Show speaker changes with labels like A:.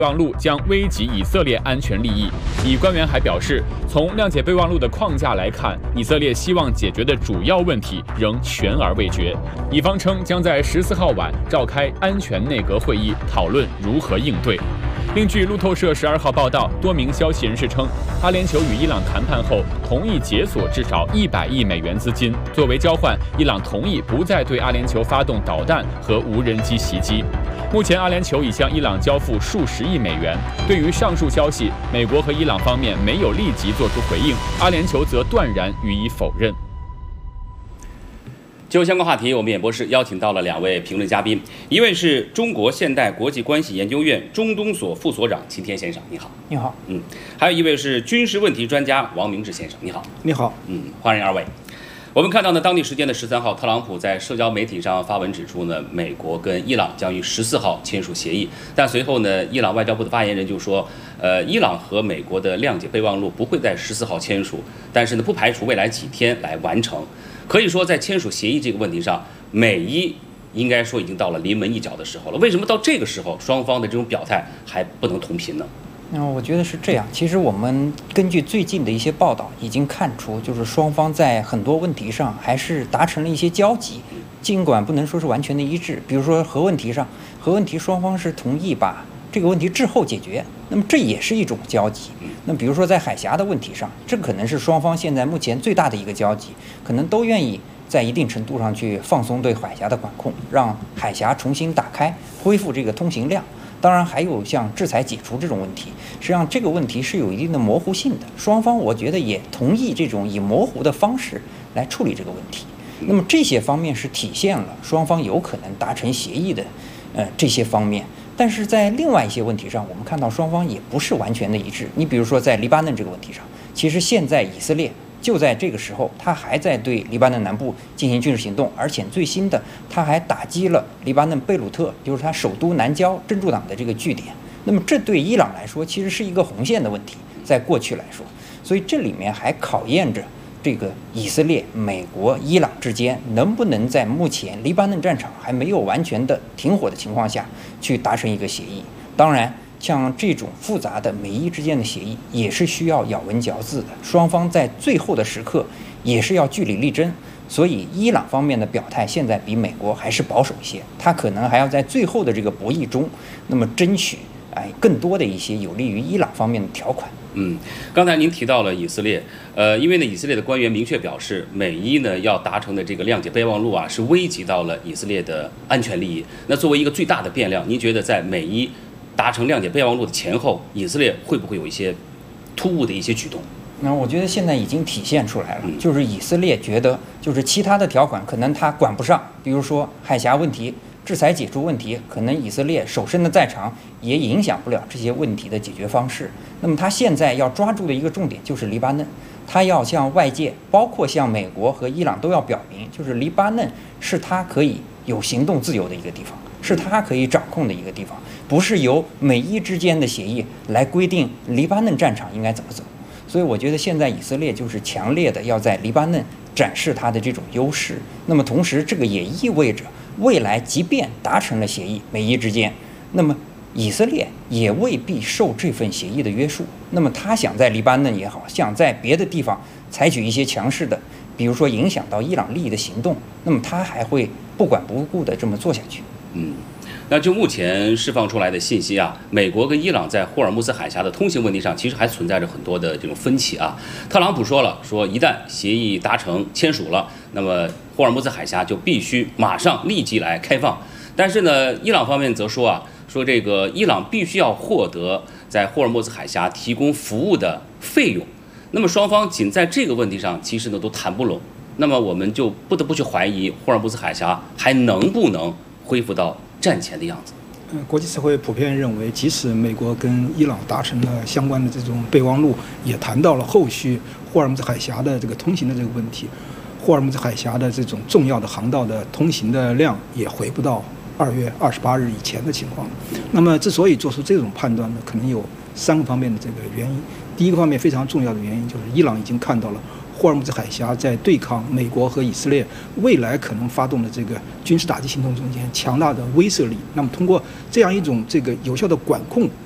A: 望录将危及以色列安全利益。以官员还表示，从谅解备忘录的框架来看，以色列希望解决的主要问题仍悬而未决。以方称将在14号晚召开安全内阁会议，讨论如何应对。另据路透社12号报道，多名消息人士称，阿联酋与伊朗谈判后同意解锁至少100亿美元资金，作为交换，伊朗同意不再对阿联酋发动导弹和无人机袭击。目前，阿联酋已向伊朗交付数十亿美元。对于上述消息，美国和伊朗方面没有立即做出回应，阿联酋则断然予以否认。
B: 就相关话题，我们演播室邀请到了2位评论嘉宾，一位是中国现代国际关系研究院中东所副所长秦天先生，你好。
C: 你好。
B: 还有一位是军事问题专家王明志先生，你好。
C: 你好。
B: 欢迎2位。我们看到呢，当地时间的13号，特朗普在社交媒体上发文指出呢，美国跟伊朗将于14号签署协议。但随后呢，伊朗外交部的发言人就说，伊朗和美国的谅解备忘录不会在14号签署，但是呢，不排除未来几天来完成。可以说，在签署协议这个问题上，美伊应该说已经到了临门一脚的时候了。为什么到这个时候，双方的这种表态还不能同频呢？
C: 我觉得是这样。其实我们根据最近的一些报道，已经看出，就是双方在很多问题上还是达成了一些交集，尽管不能说是完全的一致。比如说核问题上，核问题双方是同意把这个问题滞后解决，那么这也是一种交集。那比如说在海峡的问题上，这可能是双方现在目前最大的一个交集，可能都愿意在一定程度上去放松对海峡的管控，让海峡重新打开，恢复这个通行量。当然还有像制裁解除这种问题，实际上这个问题是有一定的模糊性的，双方我觉得也同意这种以模糊的方式来处理这个问题。那么这些方面是体现了双方有可能达成协议的这些方面。但是在另外一些问题上，我们看到双方也不是完全的一致。你比如说在黎巴嫩这个问题上，其实现在以色列就在这个时候，他还在对黎巴嫩南部进行军事行动，而且最新的，他还打击了黎巴嫩贝鲁特，就是他首都南郊真主党的这个据点。那么这对伊朗来说，其实是一个红线的问题，在过去来说，所以这里面还考验着这个以色列、美国、伊朗之间能不能在目前黎巴嫩战场还没有完全的停火的情况下去达成一个协议。当然，像这种复杂的美伊之间的协议，也是需要咬文嚼字的，双方在最后的时刻也是要据理力争。所以伊朗方面的表态现在比美国还是保守一些，他可能还要在最后的这个博弈中，那么争取更多的一些有利于伊朗方面的条款。
B: 刚才您提到了以色列，因为呢，以色列的官员明确表示，美伊呢要达成的这个谅解备忘录啊，是危及到了以色列的安全利益。那作为一个最大的变量，您觉得在美伊达成谅解备忘录的前后，以色列会不会有一些突兀的一些举动？
C: 那我觉得现在已经体现出来了，就是以色列觉得，就是其他的条款可能他管不上，比如说海峡问题、制裁解除问题，可能以色列手伸的再长也影响不了这些问题的解决方式。那么他现在要抓住的一个重点就是黎巴嫩，他要向外界，包括向美国和伊朗都要表明，就是黎巴嫩是他可以有行动自由的一个地方，是他可以掌控的一个地方，不是由美伊之间的协议来规定黎巴嫩战场应该怎么走。所以我觉得现在以色列就是强烈的要在黎巴嫩展示它的这种优势。那么同时，这个也意味着未来即便达成了协议，美伊之间，那么以色列也未必受这份协议的约束。那么他想在黎巴嫩也好，想在别的地方采取一些强势的，比如说影响到伊朗利益的行动，那么他还会不管不顾的这么做下去。
B: 那就目前释放出来的信息啊，美国跟伊朗在霍尔木兹海峡的通行问题上，其实还存在着很多的这种分歧啊。特朗普说了，说一旦协议达成签署了，那么霍尔木兹海峡就必须马上立即来开放。但是呢，伊朗方面则说啊，说这个伊朗必须要获得在霍尔木兹海峡提供服务的费用。那么双方仅在这个问题上，其实呢都谈不拢。那么我们就不得不去怀疑霍尔木兹海峡还能不能恢复到战前的样子。
D: 国际社会普遍认为，即使美国跟伊朗达成了相关的这种备忘录，也谈到了后续霍尔木兹海峡的这个通行的这个问题，霍尔木兹海峡的这种重要的航道的通行的量也回不到2月28日以前的情况。那么之所以做出这种判断呢，可能有3个方面的这个原因。第一个方面非常重要的原因就是伊朗已经看到了霍尔木兹海峡在对抗美国和以色列未来可能发动的这个军事打击行动中间强大的威慑力。那么通过这样一种这个有效的管控